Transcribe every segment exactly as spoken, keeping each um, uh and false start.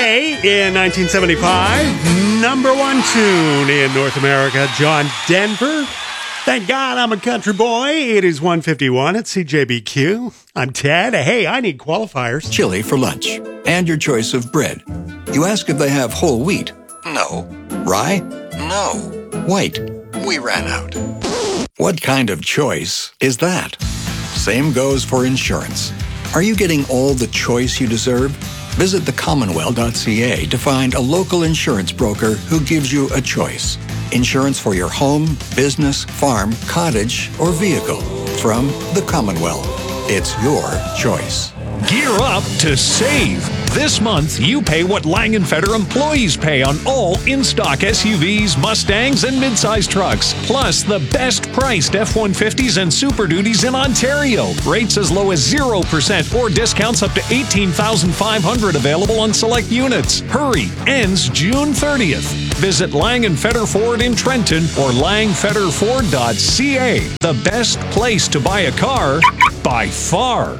Today, in nineteen seventy-five, number one tune in North America, John Denver. Thank God I'm a country boy. It is one fifty-one at C J B Q. I'm Ted. Hey, I need qualifiers. Chili for lunch. And your choice of bread. You ask if they have whole wheat. No. Rye? No. White? We ran out. What kind of choice is that? Same goes for insurance. Are you getting all the choice you deserve? Visit the commonwealth dot c a to find a local insurance broker who gives you a choice. Insurance for your home, business, farm, cottage, or vehicle. From the Commonwealth. It's your choice. Gear up to save. This month, you pay what Lang and Feder employees pay on all in-stock S U Vs, Mustangs, and midsize trucks. Plus, the best-priced F one fifties and Super Duties in Ontario. Rates as low as zero percent or discounts up to eighteen thousand five hundred dollars available on select units. Hurry! Ends June thirtieth. Visit Lang and Feder Ford in Trenton or lang feder ford dot c a. The best place to buy a car by far.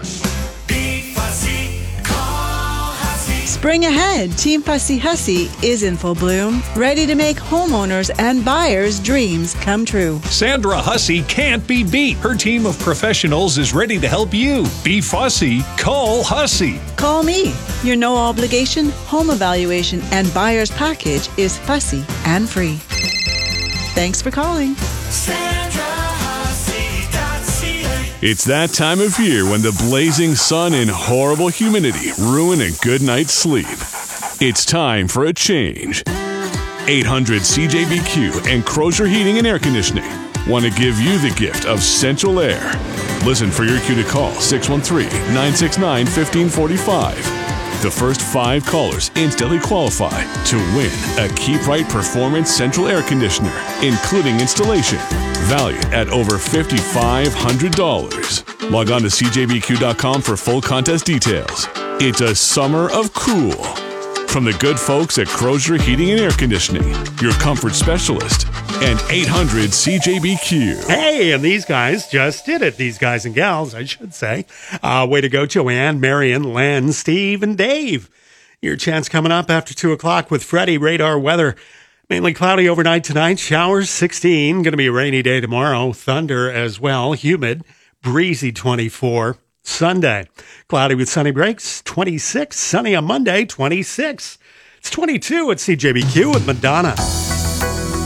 Spring ahead, Team Fussy Hussy is in full bloom, ready to make homeowners and buyers' dreams come true. Sandra Hussey can't be beat. Her team of professionals is ready to help you. Be fussy, call Hussey. Call me. Your no obligation home evaluation and buyer's package is fussy and free. Thanks for calling. It's that time of year when the blazing sun and horrible humidity ruin a good night's sleep. It's time for a change. eight hundred C J B Q and Crozier Heating and Air Conditioning want to give you the gift of central air. Listen for your cue to call six one three, nine six nine, one five four five. The first five callers instantly qualify to win a Keep Right Performance Central Air Conditioner, including installation, valued at over five thousand five hundred dollars. Log on to c j b q dot com for full contest details. It's a summer of cool. From the good folks at Crozier Heating and Air Conditioning, your comfort specialist, and eight hundred C J B Q. Hey, and these guys just did it. These guys and gals, I should say. Uh, way to go, Joanne, Marion, Len, Steve, and Dave. Your chance coming up after two o'clock with Freddie. Radar weather. Mainly cloudy overnight tonight. Showers sixteen. Going to be a rainy day tomorrow. Thunder as well. Humid. Breezy twenty-four. Sunday. Cloudy with sunny breaks. twenty-six. Sunny on Monday. twenty-six. It's twenty-two at C J B Q with Madonna.